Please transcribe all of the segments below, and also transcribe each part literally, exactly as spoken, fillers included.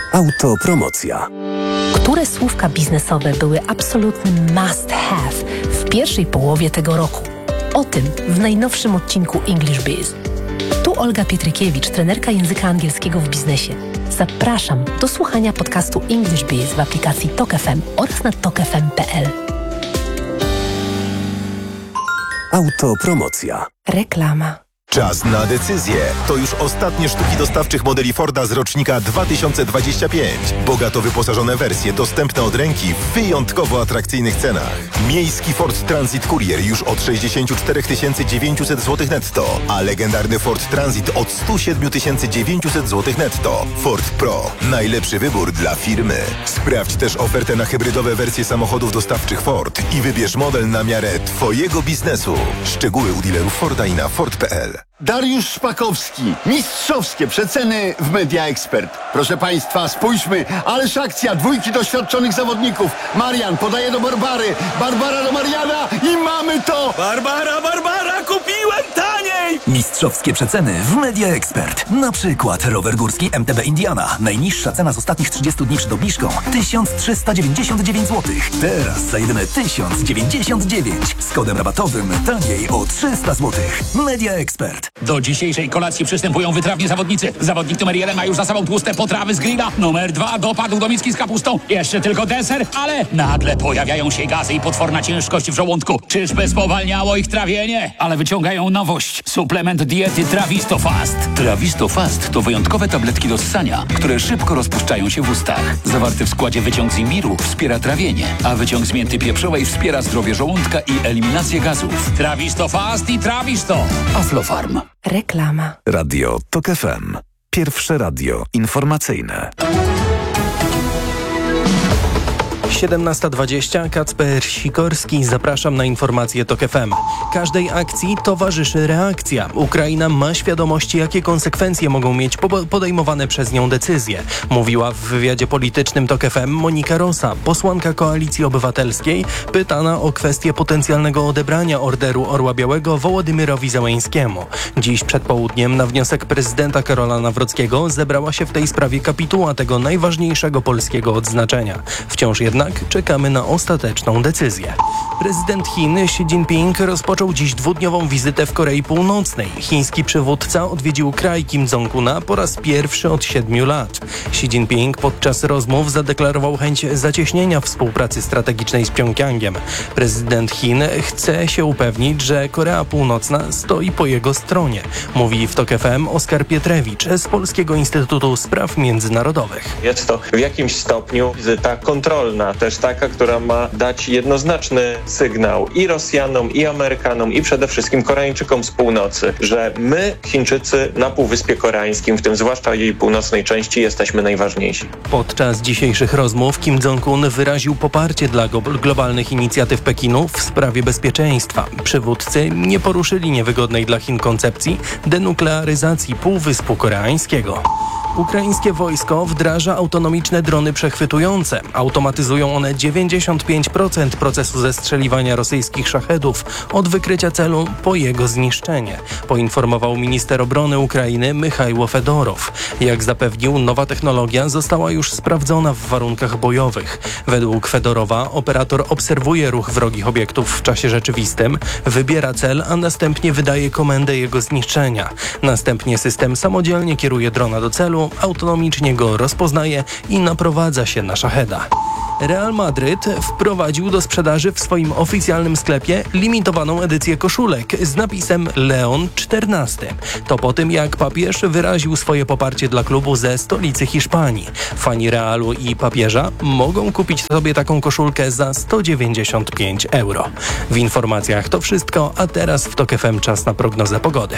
Autopromocja. Które słówka biznesowe były absolutnym must have w pierwszej połowie tego roku? O tym w najnowszym odcinku English Biz. Tu Olga Pietrykiewicz, trenerka języka angielskiego w biznesie. Zapraszam do słuchania podcastu English Biz w aplikacji Tok F M oraz na tok f m kropka p l. Autopromocja. Reklama. Czas na decyzję. To już ostatnie sztuki dostawczych modeli Forda z rocznika dwa tysiące dwudziestego piątego. Bogato wyposażone wersje dostępne od ręki w wyjątkowo atrakcyjnych cenach. Miejski Ford Transit Courier już od sześćdziesiąt cztery tysiące dziewięćset złotych netto, a legendarny Ford Transit od sto siedem tysięcy dziewięćset złotych netto. Ford Pro. Najlepszy wybór dla firmy. Sprawdź też ofertę na hybrydowe wersje samochodów dostawczych Ford i wybierz model na miarę Twojego biznesu. Szczegóły u dealerów Forda i na ford kropka p l. Dariusz Szpakowski. Mistrzowskie przeceny w Media Expert. Proszę Państwa, spójrzmy. Ależ akcja dwójki doświadczonych zawodników. Marian podaje do Barbary. Barbara do Mariana i mamy to! Barbara, Barbara, kupiłem taniej! Mistrzowskie przeceny w Media Expert. Na przykład rower górski M T B Indiana. Najniższa cena z ostatnich trzydziestu dni przed obniżką tysiąc trzysta dziewięćdziesiąt dziewięć złotych. Teraz za jedyne tysiąc dziewięćdziesiąt dziewięć. Z kodem rabatowym taniej o trzysta złotych. Media Expert. Do dzisiejszej kolacji przystępują wytrawni zawodnicy. Zawodnik numer jeden ma już za sobą tłuste potrawy z grilla. Numer dwa dopadł do miski z kapustą. Jeszcze tylko deser, ale nagle pojawiają się gazy i potworna ciężkość w żołądku. Czyżby spowalniało ich trawienie? Ale wyciągają nowość. Suplement diety Trawisto Fast. Trawisto Fast to wyjątkowe tabletki do ssania, które szybko rozpuszczają się w ustach. Zawarty w składzie wyciąg z imbiru wspiera trawienie, a wyciąg z mięty pieprzowej wspiera zdrowie żołądka i eliminację gazów. Trawisto Fast i Trawisto. Aflofarm. Reklama. Radio Tok F M. Pierwsze radio informacyjne. siedemnasta dwadzieścia, Kacper Sikorski. Zapraszam na informacje Tok F M. Każdej akcji towarzyszy reakcja. Ukraina ma świadomość, jakie konsekwencje mogą mieć podejmowane przez nią decyzje. Mówiła w wywiadzie politycznym Tok F M Monika Rosa, posłanka Koalicji Obywatelskiej, pytana o kwestię potencjalnego odebrania Orderu Orła Białego Wołodymyrowi Zełeńskiemu. Dziś przed południem na wniosek prezydenta Karola Nawrockiego zebrała się w tej sprawie kapituła tego najważniejszego polskiego odznaczenia. Wciąż jednak czekamy na ostateczną decyzję. Prezydent Chin Xi Jinping rozpoczął dziś dwudniową wizytę w Korei Północnej. Chiński przywódca odwiedził kraj Kim Jong-una po raz pierwszy od siedmiu lat. Xi Jinping podczas rozmów zadeklarował chęć zacieśnienia współpracy strategicznej z Pjongjangiem. Prezydent Chin chce się upewnić, że Korea Północna stoi po jego stronie. Mówi w Tok F M Oskar Pietrewicz z Polskiego Instytutu Spraw Międzynarodowych. Jest to w jakimś stopniu wizyta kontrolna, też taka, która ma dać jednoznaczny sygnał i Rosjanom, i Amerykanom, i przede wszystkim Koreańczykom z północy, że my, Chińczycy na Półwyspie Koreańskim, w tym zwłaszcza jej północnej części, jesteśmy najważniejsi. Podczas dzisiejszych rozmów Kim Jong-un wyraził poparcie dla globalnych inicjatyw Pekinu w sprawie bezpieczeństwa. Przywódcy nie poruszyli niewygodnej dla Chin koncepcji denuklearyzacji Półwyspu Koreańskiego. Ukraińskie wojsko wdraża autonomiczne drony przechwytujące. Automatyzują one dziewięćdziesiąt pięć procent procesu zestrzeliwania rosyjskich szachedów od wykrycia celu po jego zniszczenie, poinformował minister obrony Ukrainy Michajło Fedorow. Jak zapewnił, nowa technologia została już sprawdzona w warunkach bojowych. Według Fedorowa operator obserwuje ruch wrogich obiektów w czasie rzeczywistym, wybiera cel, a następnie wydaje komendę jego zniszczenia. Następnie system samodzielnie kieruje drona do celu, autonomicznie go rozpoznaje i naprowadza się na szacheda. Real Madryt wprowadził do sprzedaży w swoim oficjalnym sklepie limitowaną edycję koszulek z napisem Leon czternasty. To po tym, jak papież wyraził swoje poparcie dla klubu ze stolicy Hiszpanii. Fani Realu i papieża mogą kupić sobie taką koszulkę za sto dziewięćdziesiąt pięć euro. W informacjach to wszystko, a teraz w Tok F M czas na prognozę pogody.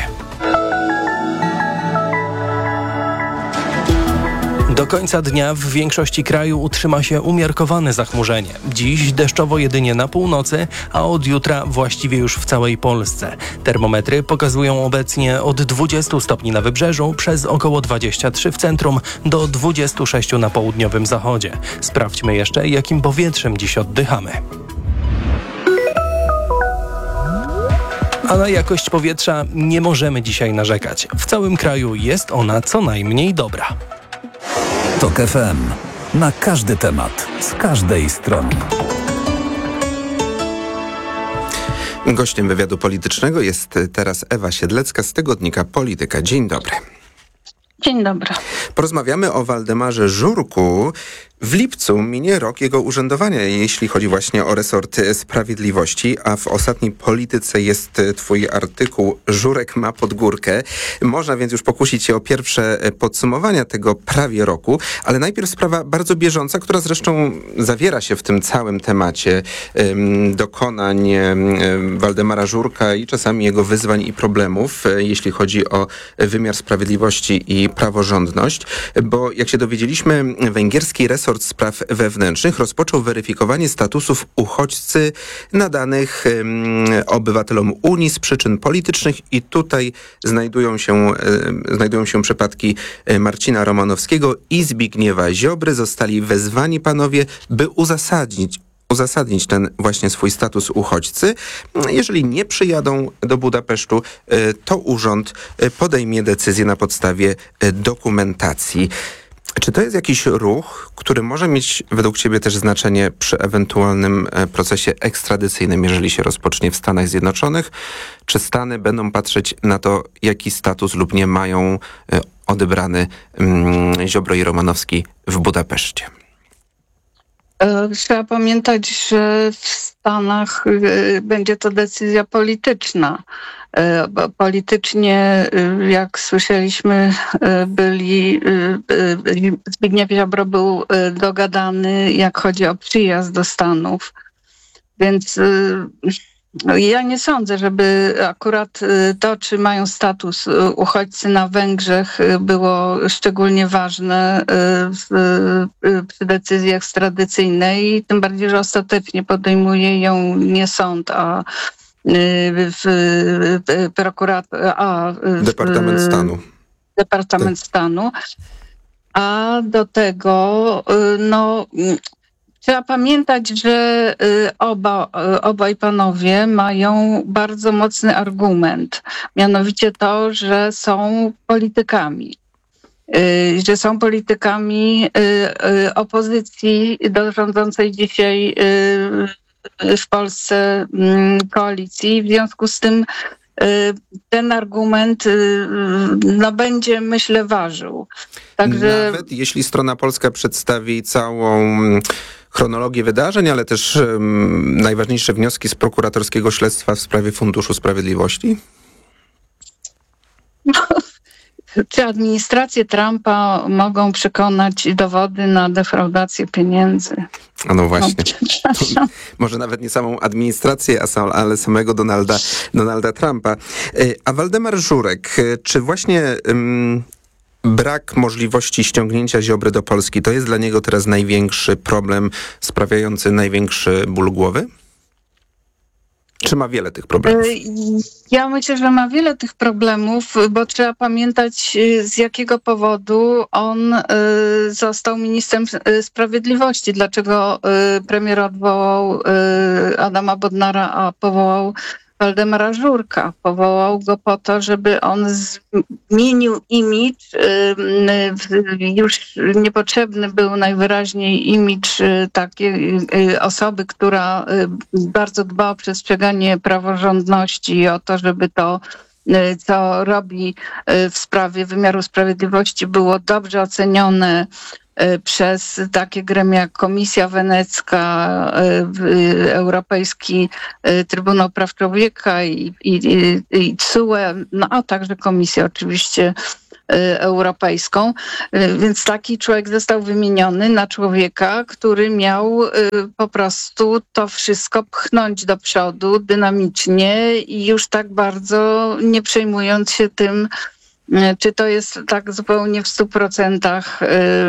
Do końca dnia w większości kraju utrzyma się umiarkowane zachmurzenie. Dziś deszczowo jedynie na północy, a od jutra właściwie już w całej Polsce. Termometry pokazują obecnie od dwudziestu stopni na wybrzeżu, przez około dwadzieścia trzy w centrum, do dwudziestu sześciu na południowym zachodzie. Sprawdźmy jeszcze, jakim powietrzem dziś oddychamy. A na jakość powietrza nie możemy dzisiaj narzekać. W całym kraju jest ona co najmniej dobra. TOK F M. Na każdy temat, z każdej strony. Gościem wywiadu politycznego jest teraz Ewa Siedlecka z tygodnika Polityka. Dzień dobry. Dzień dobry. Porozmawiamy o Waldemarze Żurku. W lipcu minie rok jego urzędowania, jeśli chodzi właśnie o resort sprawiedliwości, a w ostatniej Polityce jest twój artykuł Żurek ma pod górkę. Można więc już pokusić się o pierwsze podsumowania tego prawie roku, ale najpierw sprawa bardzo bieżąca, która zresztą zawiera się w tym całym temacie um, dokonań um, Waldemara Żurka i czasami jego wyzwań i problemów, jeśli chodzi o wymiar sprawiedliwości i praworządność, bo jak się dowiedzieliśmy, węgierski resort Spraw Wewnętrznych rozpoczął weryfikowanie statusów uchodźcy nadanych um, obywatelom Unii z przyczyn politycznych i tutaj znajdują się, um, znajdują się przypadki Marcina Romanowskiego i Zbigniewa Ziobry. Zostali wezwani panowie, by uzasadnić uzasadnić ten właśnie swój status uchodźcy. Jeżeli nie przyjadą do Budapesztu, to urząd podejmie decyzję na podstawie dokumentacji. Czy to jest jakiś ruch, który może mieć według ciebie też znaczenie przy ewentualnym procesie ekstradycyjnym, jeżeli się rozpocznie w Stanach Zjednoczonych? Czy Stany będą patrzeć na to, jaki status lub nie mają odebrany Ziobro i Romanowski w Budapeszcie? Trzeba pamiętać, że w Stanach będzie to decyzja polityczna. Politycznie, jak słyszeliśmy, byli, Zbigniew Ziobro był dogadany, jak chodzi o przyjazd do Stanów. Więc ja nie sądzę, żeby akurat to, czy mają status uchodźcy na Węgrzech, było szczególnie ważne przy decyzji ekstradycyjnej, tym bardziej, że ostatecznie podejmuje ją nie sąd, a w, w, prokurat, a w, Departament Stanu. Departament Stanu. A do tego, no, trzeba pamiętać, że oba, obaj panowie mają bardzo mocny argument. Mianowicie to, że są politykami. Że są politykami opozycji do rządzącej dzisiaj w Polsce koalicji. W związku z tym ten argument no, będzie, myślę, ważył. Także... Nawet jeśli strona polska przedstawi całą chronologię wydarzeń, ale też um, najważniejsze wnioski z prokuratorskiego śledztwa w sprawie Funduszu Sprawiedliwości? No, czy administrację Trumpa mogą przekonać dowody na defraudację pieniędzy? A no właśnie. No, może nawet nie samą administrację, ale samego Donalda, Donalda Trumpa. A Waldemar Żurek, czy właśnie um, brak możliwości ściągnięcia Ziobry do Polski to jest dla niego teraz największy problem, sprawiający największy ból głowy? Czy ma wiele tych problemów? Ja myślę, że ma wiele tych problemów, bo trzeba pamiętać, z jakiego powodu on został ministrem sprawiedliwości. Dlaczego premier odwołał Adama Bodnara, a powołał Waldemara Żurka. Powołał go po to, żeby on zmienił imidż. Już niepotrzebny był najwyraźniej imidż takiej osoby, która bardzo dba o przestrzeganie praworządności i o to, żeby to, co robi w sprawie wymiaru sprawiedliwości, było dobrze ocenione przez takie gremia jak Komisja Wenecka, Europejski Trybunał Praw Człowieka i, i, i T S U E, no a także Komisję oczywiście Europejską. Więc taki człowiek został wymieniony na człowieka, który miał po prostu to wszystko pchnąć do przodu dynamicznie i już tak bardzo nie przejmując się tym, czy to jest tak zupełnie w stu procentach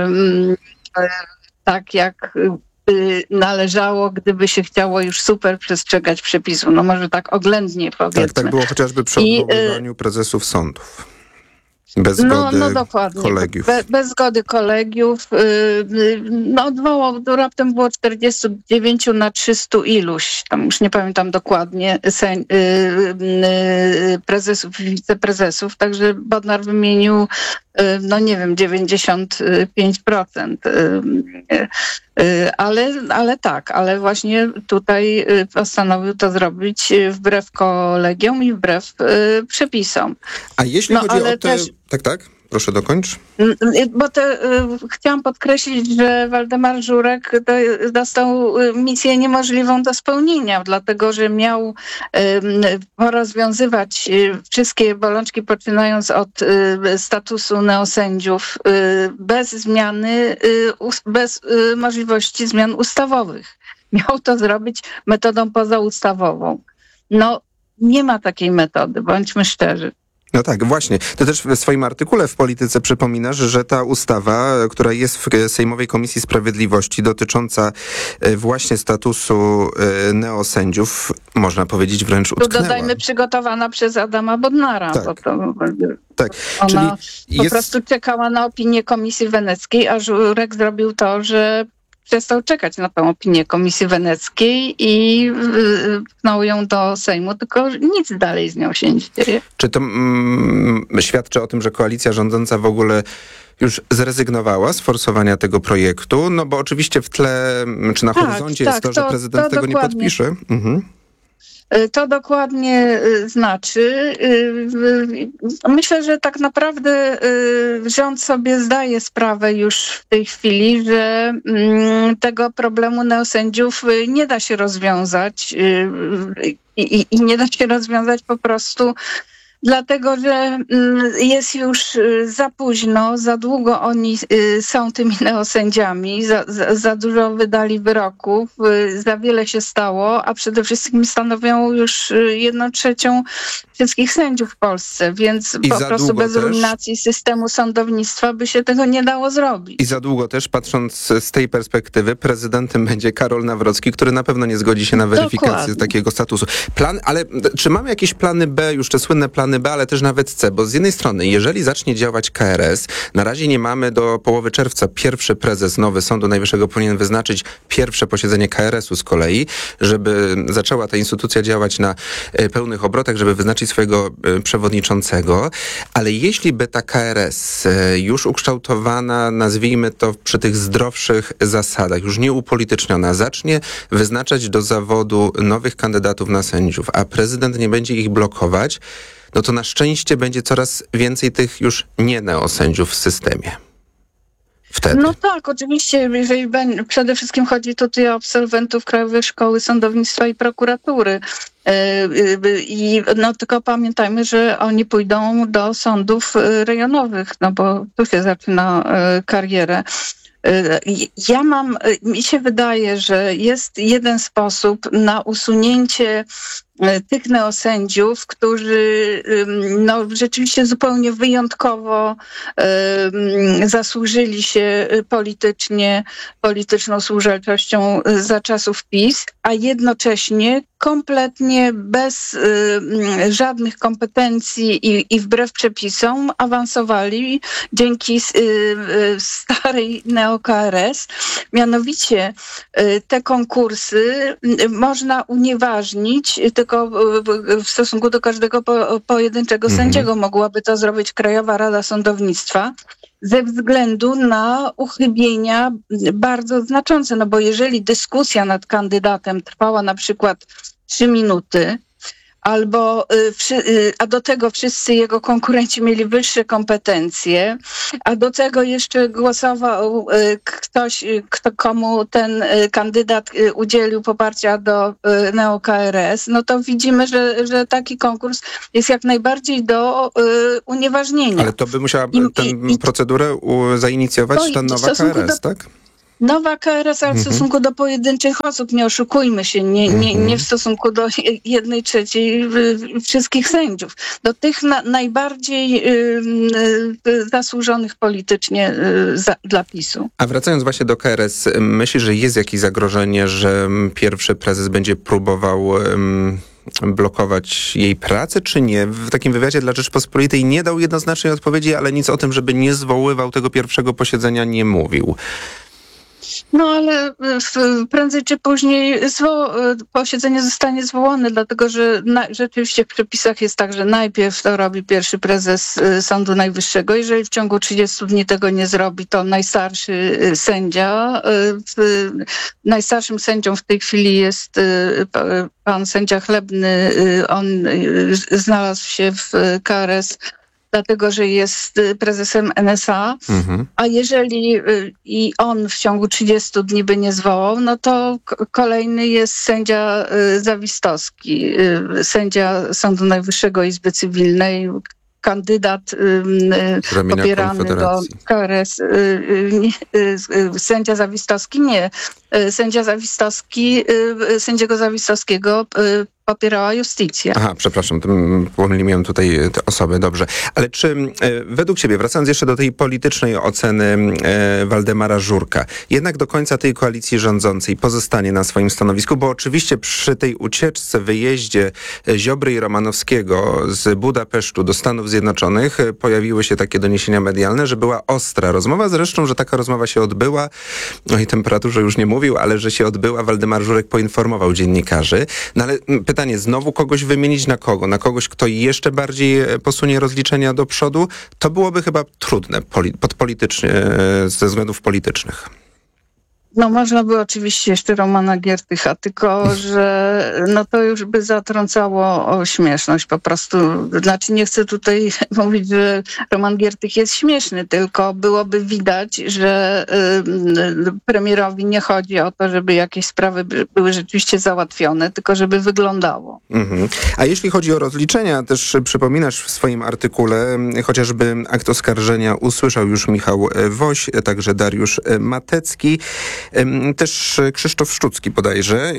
tak, jak by należało, gdyby się chciało już super przestrzegać przepisu. No może tak oględnie powiedzmy. Tak, tak było chociażby przy odwoływaniu prezesów sądów. Bez zgody no, no dokładnie. kolegiów. Be, bez zgody kolegiów. Yy, no odwołał, raptem było czterdziestu dziewięciu na trzystu iluś, tam już nie pamiętam dokładnie, sen, yy, yy, prezesów i wiceprezesów, także Bodnar wymienił, yy, no nie wiem, dziewięćdziesiąt pięć procent. Yy, yy, ale, ale tak, ale właśnie tutaj postanowił to zrobić wbrew kolegiom i wbrew yy, przepisom. A jeśli no, chodzi ale o te... też... Tak, tak? Proszę dokończ. Bo te, y, chciałam podkreślić, że Waldemar Żurek do, dostał misję niemożliwą do spełnienia, dlatego że miał y, porozwiązywać y, wszystkie bolączki, poczynając od y, statusu neosędziów, y, bez zmiany, y, us, bez y, możliwości zmian ustawowych. Miał to zrobić metodą pozaustawową. No, nie ma takiej metody, bądźmy szczerzy. No tak, właśnie. Ty też w swoim artykule w Polityce przypominasz, że ta ustawa, która jest w Sejmowej Komisji Sprawiedliwości, dotycząca właśnie statusu neosędziów, można powiedzieć wręcz tu utknęła. Dodajmy, przygotowana przez Adama Bodnara. Tak. Bo to, tak. ona Czyli po jest... prostu czekała na opinię Komisji Weneckiej, a Żurek zrobił to, że przestał czekać na tą opinię Komisji Weneckiej i pchnął ją do Sejmu, tylko nic dalej z nią się nie dzieje. Czy to mm, świadczy o tym, że koalicja rządząca w ogóle już zrezygnowała z forsowania tego projektu? No bo oczywiście w tle, czy na tak, horyzoncie tak, jest to, to, że prezydent to tego dokładnie. nie podpisze? Mhm. To dokładnie znaczy. Myślę, że tak naprawdę rząd sobie zdaje sprawę już w tej chwili, że tego problemu neosędziów nie da się rozwiązać i, i nie da się rozwiązać po prostu dlatego, że jest już za późno, za długo oni są tymi neosędziami, za, za, za dużo wydali wyroków, za wiele się stało, a przede wszystkim stanowią już jedną trzecią wszystkich sędziów w Polsce, więc I po prostu bez też... ruinacji systemu sądownictwa by się tego nie dało zrobić. I za długo też, patrząc z tej perspektywy, prezydentem będzie Karol Nawrocki, który na pewno nie zgodzi się na weryfikację Dokładnie. takiego statusu. Plan, ale czy mamy jakieś plany B, już te słynne plany B, ale też nawet C, bo z jednej strony, jeżeli zacznie działać K R S, na razie nie mamy do połowy czerwca, pierwszy prezes nowy Sądu Najwyższego powinien wyznaczyć pierwsze posiedzenie K R S u z kolei, żeby zaczęła ta instytucja działać na pełnych obrotach, żeby wyznaczyć swojego przewodniczącego, ale jeśli by ta K R S już ukształtowana, nazwijmy to przy tych zdrowszych zasadach, już nie upolityczniona, zacznie wyznaczać do zawodu nowych kandydatów na sędziów, a prezydent nie będzie ich blokować, no to na szczęście będzie coraz więcej tych już nie neosędziów w systemie. Wtedy. No tak, oczywiście, jeżeli ben, przede wszystkim chodzi tutaj o absolwentów Krajowej Szkoły Sądownictwa i Prokuratury. I no tylko pamiętajmy, że oni pójdą do sądów rejonowych, no bo tu się zaczyna karierę. Ja mam, mi się wydaje, że jest jeden sposób na usunięcie tych neosędziów, którzy no, rzeczywiście zupełnie wyjątkowo um, zasłużyli się politycznie, polityczną służalczością za czasów PiS, a jednocześnie kompletnie bez um, żadnych kompetencji i, i wbrew przepisom awansowali dzięki um, starej neo-K R S. Mianowicie um, te konkursy um, można unieważnić, tylko w stosunku do każdego po, pojedynczego mhm. sędziego mogłaby to zrobić Krajowa Rada Sądownictwa ze względu na uchybienia bardzo znaczące. No bo jeżeli dyskusja nad kandydatem trwała na przykład trzy minuty, albo, a do tego wszyscy jego konkurenci mieli wyższe kompetencje, a do tego jeszcze głosował ktoś, kto, komu ten kandydat udzielił poparcia do neo-K R S, no to widzimy, że, że taki konkurs jest jak najbardziej do unieważnienia. Ale to by musiała tę procedurę zainicjować ta nowa K R S, tak? Nowa K R S, ale w stosunku do pojedynczych osób, nie oszukujmy się, nie, nie, nie w stosunku do jednej trzeciej wszystkich sędziów. Do tych na, najbardziej y, y, zasłużonych politycznie y, za, dla PiSu. A wracając właśnie do K R S, myślisz, że jest jakieś zagrożenie, że pierwszy prezes będzie próbował... Y, blokować jej pracę, czy nie? W takim wywiadzie dla Rzeczpospolitej nie dał jednoznacznej odpowiedzi, ale nic o tym, żeby nie zwoływał tego pierwszego posiedzenia, nie mówił. No ale w, prędzej czy później zwo, posiedzenie zostanie zwołane, dlatego że na, rzeczywiście w przepisach jest tak, że najpierw to robi pierwszy prezes Sądu Najwyższego. Jeżeli w ciągu trzydziestu dni tego nie zrobi, to najstarszy sędzia. W, najstarszym sędzią w tej chwili jest pan sędzia Chlebny. On znalazł się w K R S dlatego, że jest prezesem N S A, mhm. a jeżeli i on w ciągu trzydziestu dni by nie zwołał, no to kolejny jest sędzia Zawistowski, sędzia Sądu Najwyższego Izby Cywilnej, kandydat y, popierany do K R S. Y, y, y, sędzia Zawistowski nie. Sędzia Zawistowski, y, sędziego Zawistowskiego y, popierała Justicja. Aha, przepraszam, pomyliłem tutaj te osoby, dobrze. Ale czy e, według ciebie, wracając jeszcze do tej politycznej oceny e, Waldemara Żurka, jednak do końca tej koalicji rządzącej pozostanie na swoim stanowisku, bo oczywiście przy tej ucieczce, wyjeździe Ziobry i Romanowskiego z Budapesztu do Stanów Zjednoczonych pojawiły się takie doniesienia medialne, że była ostra rozmowa, zresztą, że taka rozmowa się odbyła, no i temperaturze już nie mówił, ale że się odbyła, Waldemar Żurek poinformował dziennikarzy. No ale pytanie, znowu kogoś wymienić na kogo? Na kogoś, kto jeszcze bardziej posunie rozliczenia do przodu? To byłoby chyba trudne poli- podpolitycznie, ze względów politycznych. No można by oczywiście jeszcze Romana Giertycha, tylko że no to już by zatrącało o śmieszność po prostu. Znaczy nie chcę tutaj mówić, że Roman Giertych jest śmieszny, tylko byłoby widać, że y, premierowi nie chodzi o to, żeby jakieś sprawy były rzeczywiście załatwione, tylko żeby wyglądało. Mhm. A jeśli chodzi o rozliczenia, też przypominasz w swoim artykule, chociażby akt oskarżenia usłyszał już Michał Woś, także Dariusz Matecki. Też Krzysztof Szczucki bodajże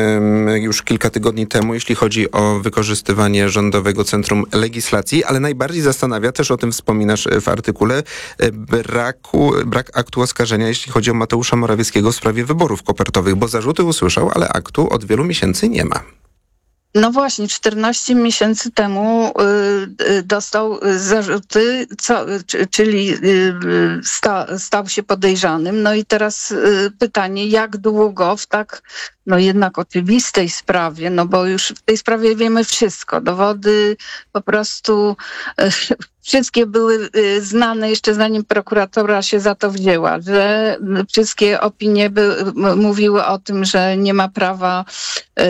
już kilka tygodni temu, jeśli chodzi o wykorzystywanie Rządowego Centrum Legislacji, ale najbardziej zastanawia, też o tym wspominasz w artykule, braku, brak aktu oskarżenia, jeśli chodzi o Mateusza Morawieckiego w sprawie wyborów kopertowych, bo zarzuty usłyszał, ale aktu od wielu miesięcy nie ma. No właśnie, czternaście miesięcy temu y, dostał zarzuty, co, czyli y, sta, stał się podejrzanym. No i teraz y, pytanie, jak długo w tak no jednak oczywistej sprawie, no bo już w tej sprawie wiemy wszystko. Dowody po prostu y, wszystkie były y, znane jeszcze zanim prokuratura się za to wzięła, że y, wszystkie opinie by, y, mówiły o tym, że nie ma prawa y,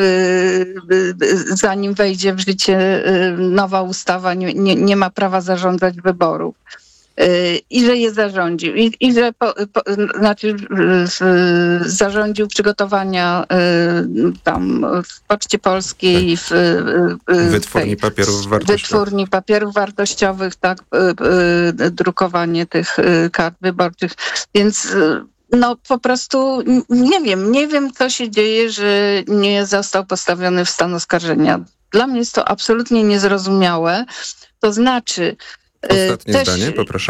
y, y, zanim wejdzie w życie y, nowa ustawa, nie, nie, nie ma prawa zarządzać wyborów. I że je zarządził. I, i że po, po, znaczy w, zarządził przygotowania y, tam w Poczcie Polskiej, w, y, wytwórni, tej, papierów wartościowych. wytwórni papierów wartościowych, tak, y, y, drukowanie tych y, kart wyborczych. Więc y, no po prostu nie wiem, nie wiem co się dzieje, że nie został postawiony w stan oskarżenia. Dla mnie jest to absolutnie niezrozumiałe. To znaczy Ostatnie Też, zdanie, poproszę.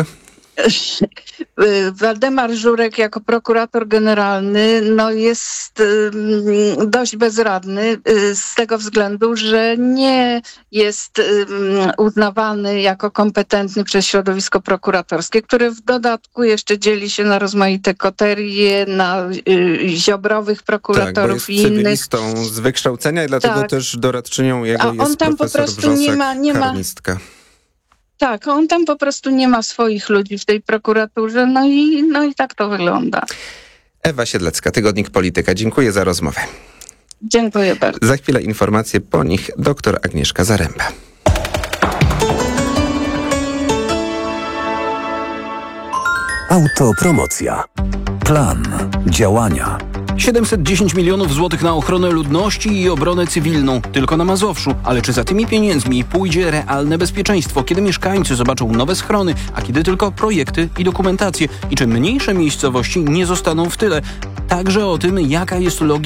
Waldemar Żurek jako prokurator generalny no jest um, dość bezradny um, z tego względu, że nie jest um, uznawany jako kompetentny przez środowisko prokuratorskie, które w dodatku jeszcze dzieli się na rozmaite koterie, na y, ziobrowych prokuratorów tak, bo jest i innych. cywilistą z wykształcenia i dlatego tak. też doradczynią jego A on jest tam profesor po prostu Wrzosek, nie ma, nie ma karnistka. Tak, on tam po prostu nie ma swoich ludzi w tej prokuraturze, no i, no i tak to wygląda. Ewa Siedlecka, Tygodnik Polityka. Dziękuję za rozmowę. Dziękuję bardzo. Za chwilę informacje, po nich doktor Agnieszka Zaręba. Autopromocja. Plan działania. siedemset dziesięć milionów złotych na ochronę ludności i obronę cywilną. Tylko na Mazowszu. Ale czy za tymi pieniędzmi pójdzie realne bezpieczeństwo? Kiedy mieszkańcy zobaczą nowe schrony, a kiedy tylko projekty i dokumentacje? I czy mniejsze miejscowości nie zostaną w tyle? Także o tym, jaka jest logika